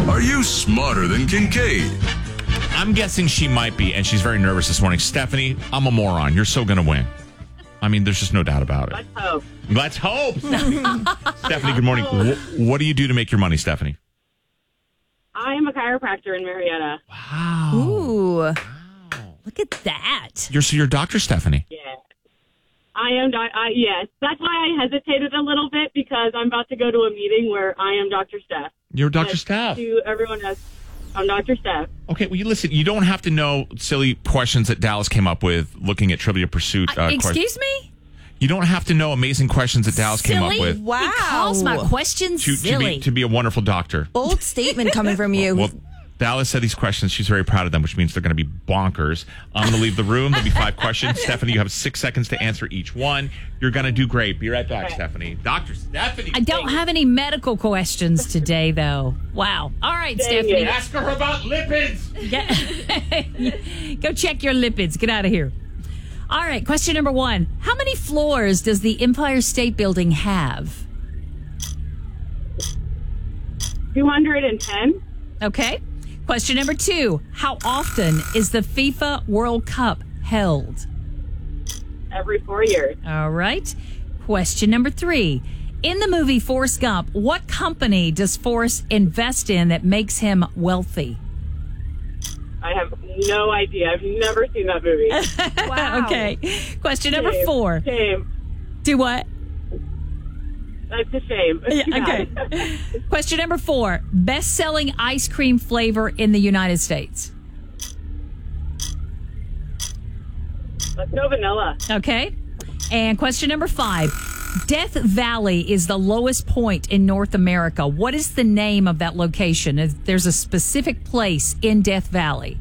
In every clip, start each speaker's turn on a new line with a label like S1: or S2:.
S1: Are you smarter than Kincaid?
S2: I'm guessing she might be, and she's very nervous this morning. Stephanie, I'm a moron. You're so going to win. I mean, there's just no doubt about it. Let's hope. Stephanie, good morning. What do you do to make your money, Stephanie?
S3: I am a chiropractor in Marietta.
S2: Wow.
S4: Ooh. Wow. Look at that.
S2: You're Dr. Stephanie.
S3: Yeah. I am, yes. That's why I hesitated a little bit, because I'm about to go to a meeting where I am Dr. Steph.
S2: You're Dr. Steph.
S3: To everyone else, I'm Dr. Steph.
S2: Okay, well, listen, you don't have to know silly questions that Dallas came up with looking at Trivia Pursuit.
S4: Excuse me?
S2: You don't have to know amazing questions that Dallas came up with.
S4: Wow. He calls my questions silly.
S2: To be a wonderful doctor.
S4: Bold statement coming from you.
S2: Well, Dallas said these questions. She's very proud of them, which means they're going to be bonkers. I'm going to leave the room. There'll be 5 questions. Stephanie, you have 6 seconds to answer each one. You're going to do great. Be right back, Stephanie. Dr. Stephanie.
S5: I don't have any medical questions today, though. Wow. All right, Stephanie.
S2: Ask her about lipids.
S5: Go check your lipids. Get out of here. All right, question number 1. How many floors does the Empire State Building have?
S3: 210.
S5: Okay. Question number 2. How often is the FIFA World Cup held?
S3: Every 4 years.
S5: All right. Question number 3. In the movie Forrest Gump, what company does Forrest invest in that makes him wealthy?
S3: I have no idea. I've never seen that movie.
S5: Wow. Okay. Question number 4.
S3: Shame.
S5: Do what?
S3: That's a shame.
S5: Yeah, okay. Question number 4. Best-selling ice cream flavor in the United States.
S3: Let's go vanilla.
S5: Okay. And question number 5. Death Valley is the lowest point in North America. What is the name of that location? There's a specific place in Death Valley.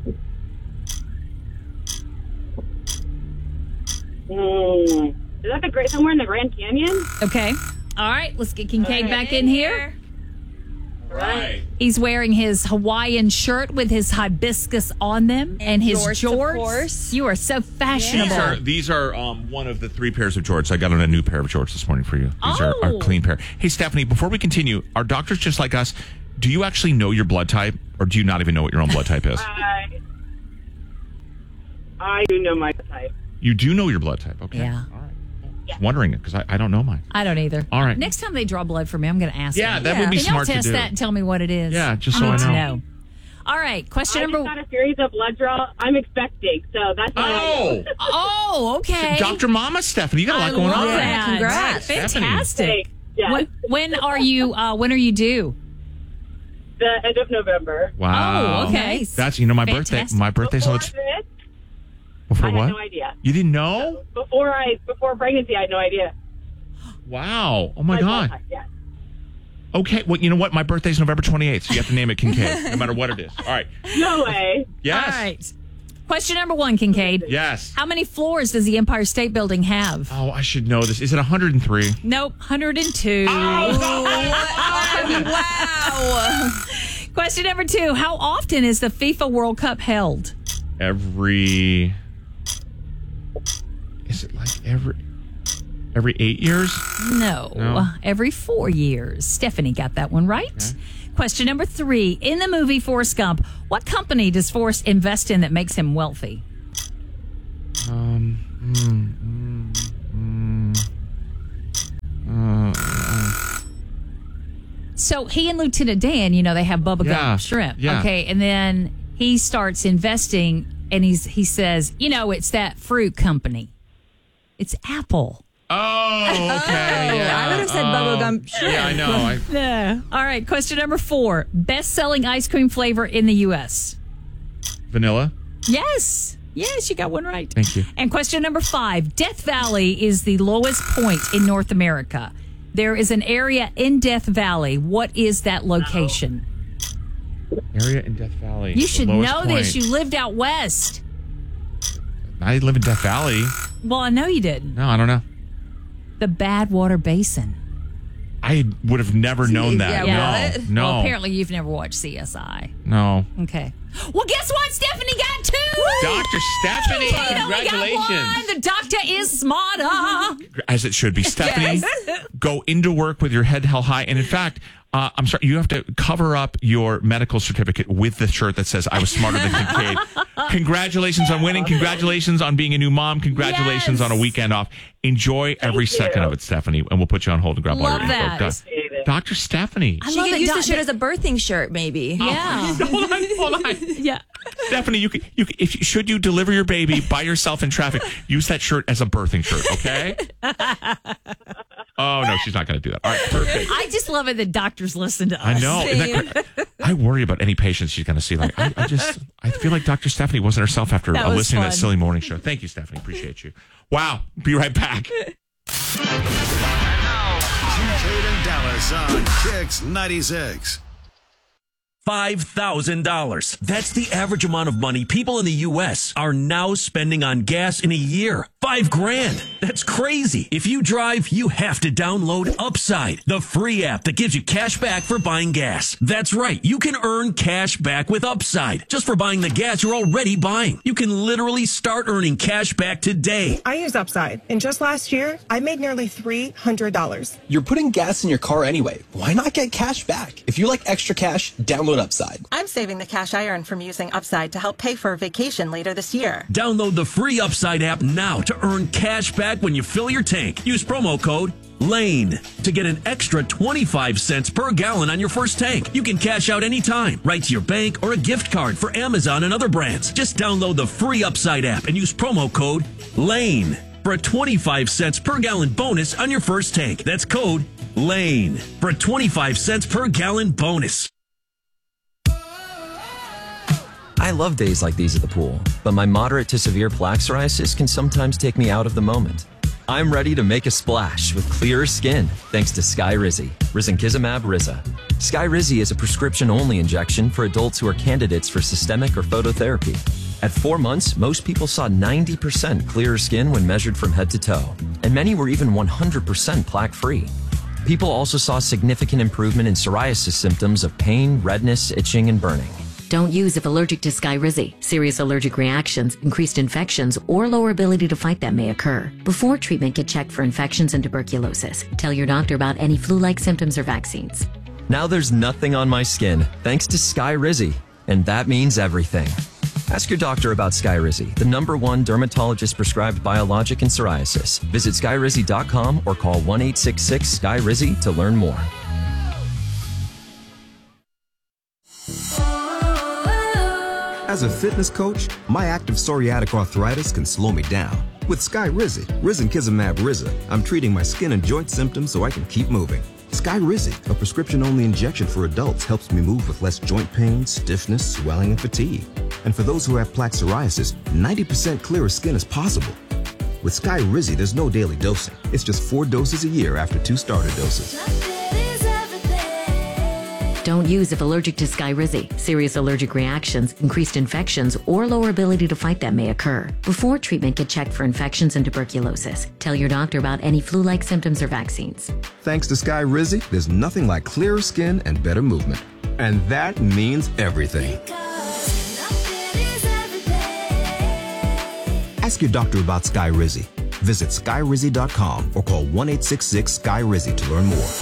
S3: Is that somewhere in the Grand Canyon?
S5: Okay. All right. Let's get Kincaid back in here.
S3: Right.
S5: He's wearing his Hawaiian shirt with his hibiscus on them and his jorts.
S4: Of course.
S5: You are so fashionable.
S2: These are one of the 3 pairs of jorts. I got on a new pair of jorts this morning for you. These are a clean pair. Hey, Stephanie, before we continue, are doctors just like us? Do you actually know your blood type, or do you not even know what your own blood type is?
S3: I do know my type.
S2: You do know your blood type. Okay.
S5: Yeah.
S2: All right. Just wondering it, because I don't know mine.
S5: I don't either.
S2: All right.
S5: Next time they draw blood for me, I'm going to ask them.
S2: Yeah, that would be
S5: Can
S2: smart to do.
S5: Can y'all test that and tell me what it is?
S2: Yeah, just so I
S5: need
S2: know.
S5: to know. All right, question number...
S3: I just got a series of blood draw. I'm expecting, so that's why I know.
S5: Oh, okay.
S2: Dr. Mama Stephanie, you got a lot going on.
S5: That.
S4: Congrats.
S5: Fantastic.
S3: Yeah.
S5: When are you due?
S3: The end of November.
S2: Wow.
S5: Oh, okay.
S4: Nice.
S2: That's, my birthday.
S5: Fantastic.
S2: My birthday's on
S3: Before
S2: the...
S3: this,
S2: Before
S3: I
S2: what?
S3: had no idea.
S2: You didn't know?
S3: Before pregnancy, I had no idea.
S2: Wow. Oh, my
S3: blood
S2: God.
S3: type, yeah.
S2: Okay. Well, you know what? My birthday's November 28th, so you have to name it Kincaid, no matter what it is. All right.
S3: No way.
S2: Yes.
S5: All right. Question number 1, Kincaid.
S2: Yes.
S5: How many floors does the Empire State Building have?
S2: Oh, I should know this. Is it 103?
S5: Nope, 102.
S4: Wow.
S5: Question number 2. How often is the FIFA World Cup held?
S2: Is it like every 8 years?
S5: No, every 4 years. Stephanie got that one right. Okay. Question number 3. In the movie Forrest Gump, what company does Forrest invest in that makes him wealthy? So he and Lieutenant Dan, they have Bubba Gump shrimp.
S2: Yeah.
S5: Okay, and then he starts investing, and he says, it's that fruit company. It's Apple.
S2: Oh, okay. Yeah.
S4: I would have said bubblegum.
S2: Yeah, I know.
S5: Yeah. All right, question number 4. Best-selling ice cream flavor in the U.S.?
S2: Vanilla?
S5: Yes, you got one right.
S2: Thank you.
S5: And question number 5. Death Valley is the lowest point in North America. There is an area in Death Valley. What is that location?
S2: Area in Death Valley.
S5: You should know this.
S2: Point.
S5: You lived out west.
S2: I live in Death Valley.
S5: Well, I know you didn't.
S2: No, I don't know.
S5: The Badwater Basin.
S2: I would have never known that.
S4: Yeah,
S2: No.
S5: Well, apparently you've never watched CSI.
S2: No.
S5: Okay. Well, guess what? Stephanie got 2.
S2: Dr. Stephanie,
S5: Kincaid only
S2: congratulations.
S5: got 1. The doctor is smarter.
S2: As it should be. Stephanie, go into work with your head held high. And in fact, I'm sorry, you have to cover up your medical certificate with the shirt that says, I was smarter than Kincaid. Congratulations on winning. Congratulations on being a new mom. Congratulations on a weekend off. Enjoy every second of it, Stephanie. And we'll put you on hold and grab all your info. Dr. Stephanie.
S4: She could use the shirt as a birthing shirt, maybe.
S5: Yeah.
S2: Hold on.
S5: Yeah.
S2: Stephanie, should you deliver your baby by yourself in traffic, use that shirt as a birthing shirt, okay? Oh, no, she's not going to do that. All right, perfect.
S5: I just love it that doctors listen to us.
S2: I know. Isn't that great? I worry about any patients she's going to see. Like, I feel like Dr. Stephanie wasn't herself after listening to that silly morning show. Thank you, Stephanie. Appreciate you. Wow. Be right back.
S1: Kincaid and Dallas on Kicks 96.
S6: $5,000. That's the average amount of money people in the U.S. are now spending on gas in a year. $5,000. That's crazy. If you drive, you have to download Upside, the free app that gives you cash back for buying gas. That's right. You can earn cash back with Upside just for buying the gas you're already buying. You can literally start earning cash back today.
S7: I use Upside, and just last year, I made nearly $300.
S8: You're putting gas in your car anyway. Why not get cash back? If you like extra cash, download Upside.
S9: I'm saving the cash I earn from using Upside to help pay for a vacation later this year.
S6: Download the free Upside app now to earn cash back when you fill your tank. Use promo code LANE to get an extra 25 cents per gallon on your first tank. You can cash out anytime, right to your bank or a gift card for Amazon and other brands. Just download the free Upside app and use promo code LANE for a 25 cents per gallon bonus on your first tank. That's code LANE for a 25 cents per gallon bonus.
S10: I love days like these at the pool, but my moderate to severe plaque psoriasis can sometimes take me out of the moment. I'm ready to make a splash with clearer skin thanks to Skyrizi, risankizumab Riza. Skyrizi is a prescription-only injection for adults who are candidates for systemic or phototherapy. At 4 months, most people saw 90% clearer skin when measured from head to toe, and many were even 100% plaque-free. People also saw significant improvement in psoriasis symptoms of pain, redness, itching, and burning.
S11: Don't use if allergic to Skyrizi. Serious allergic reactions, increased infections, or lower ability to fight them may occur. Before treatment, get checked for infections and tuberculosis. Tell your doctor about any flu-like symptoms or vaccines.
S10: Now there's nothing on my skin thanks to Skyrizi, and that means everything. Ask your doctor about Skyrizi, the #1 dermatologist-prescribed biologic in psoriasis. Visit Skyrizi.com or call 1-866-SKYRIZI to learn more.
S12: As a fitness coach, my active psoriatic arthritis can slow me down. With Skyrizi, risankizumab Riza, I'm treating my skin and joint symptoms so I can keep moving. Skyrizi, a prescription-only injection for adults, helps me move with less joint pain, stiffness, swelling, and fatigue. And for those who have plaque psoriasis, 90% clearer skin is possible. With Skyrizi, there's no daily dosing. It's just 4 doses a year after 2 starter doses.
S11: Don't use if allergic to Skyrizi. Serious allergic reactions, increased infections, or lower ability to fight them may occur. Before treatment, get checked for infections and tuberculosis. Tell your doctor about any flu-like symptoms or vaccines.
S12: Thanks to Skyrizi, there's nothing like clearer skin and better movement. And that means everything. Ask your doctor about Skyrizi. Visit Skyrizi.com or call 1-866-SKYRIZI to learn more.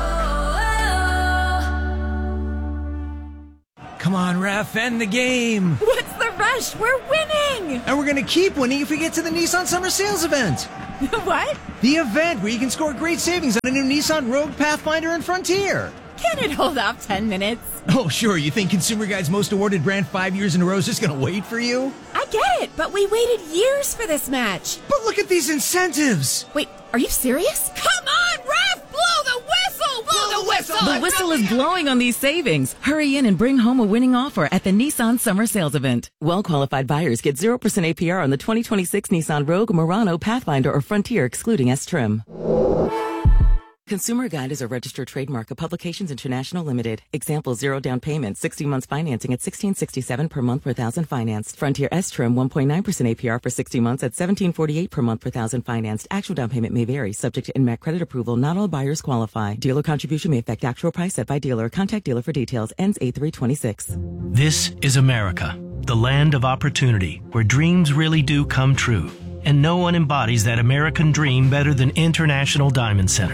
S13: Come on, ref, end the game.
S4: What's the rush? We're winning.
S13: And we're going to keep winning if we get to the Nissan Summer Sales event.
S4: What?
S13: The event where you can score great savings on a new Nissan Rogue, Pathfinder, and Frontier.
S4: Can it hold off 10 minutes?
S13: Oh, sure. You think Consumer Guide's most awarded brand 5 years in a row is just going to wait for you?
S4: I get it, but we waited years for this match.
S13: But look at these incentives.
S4: Wait, are you serious? Come on, ref! Blow the whistle! Blow the whistle!
S14: The whistle is blowing on these savings. Hurry in and bring home a winning offer at the Nissan Summer Sales Event. Well-qualified buyers get 0% APR on the 2026 Nissan Rogue, Murano, Pathfinder, or Frontier, excluding S-Trim. Consumer Guide is a registered trademark of Publications International Limited. Example, 0 down payment, 60 months financing at $16.67 per month per thousand financed. Frontier S-Trim, 1.9% APR for 60 months at $17.48 per month per thousand financed. Actual down payment may vary, subject to INMAC credit approval. Not all buyers qualify. Dealer contribution may affect actual price set by dealer. Contact dealer for details. Ends 8/3/26.
S15: This is America, the land of opportunity, where dreams really do come true. And no one embodies that American dream better than International Diamond Center.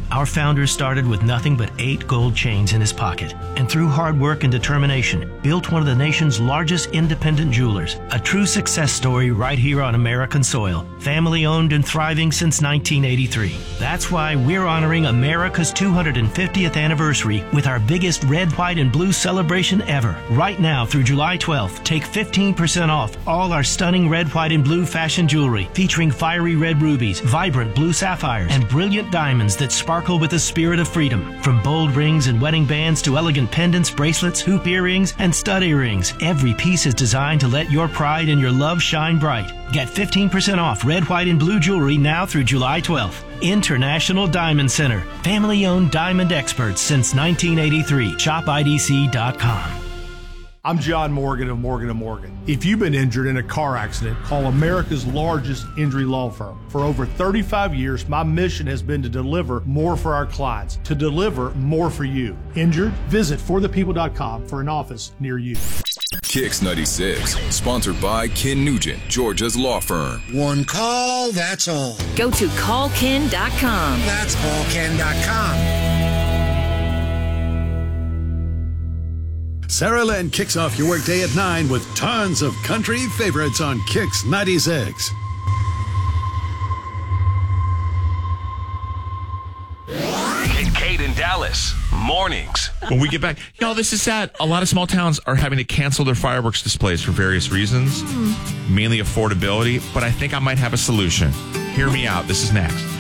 S15: Our founder started with nothing but 8 gold chains in his pocket, and through hard work and determination, built one of the nation's largest independent jewelers. A true success story right here on American soil. Family owned and thriving since 1983. That's why we're honoring America's 250th anniversary with our biggest red, white, and blue celebration ever. Right now through July 12th, take 15% off all our stunning red, white, and blue fashion jewelry featuring fiery red rubies, vibrant blue sapphires, and brilliant diamonds that sparkle with the spirit of freedom. From bold rings and wedding bands to elegant pendants, bracelets, hoop earrings, and stud earrings, every piece is designed to let your pride and your love shine bright. Get 15% off red, white, and blue jewelry now through July 12th. International Diamond Center. Family-owned diamond experts since 1983. ShopIDC.com.
S16: I'm John Morgan of Morgan & Morgan. If you've been injured in a car accident, call America's largest injury law firm. For over 35 years, my mission has been to deliver more for our clients, to deliver more for you. Injured? Visit forthepeople.com for an office near you.
S17: Kicks 96, sponsored by Ken Nugent, Georgia's law firm.
S18: One call, that's all.
S19: Go to callken.com.
S18: That's callken.com.
S1: Sarah Lynn kicks off your workday at 9 with tons of country favorites on Kicks 96.
S20: Kate in Dallas, mornings.
S2: When we get back, this is sad. A lot of small towns are having to cancel their fireworks displays for various reasons, mainly affordability, but I think I might have a solution. Hear me out. This is next.